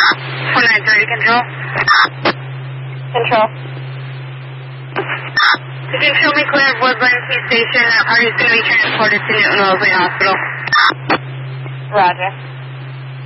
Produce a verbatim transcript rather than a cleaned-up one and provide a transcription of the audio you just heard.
four nine thirty, control. Control. Could you show me clear of Woodland Key Station? That party's going to be transported to Newton Wellesley Hospital. Roger.